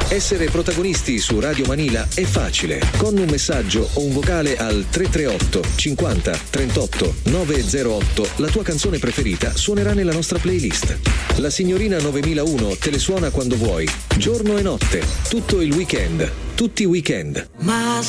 Essere protagonisti su Radio Manila è facile. Con un messaggio o un vocale al 338 50 38 908 la tua canzone preferita suonerà nella nostra playlist. La signorina 9001 te le suona quando vuoi, giorno e notte, tutto il weekend, tutti i weekend. Más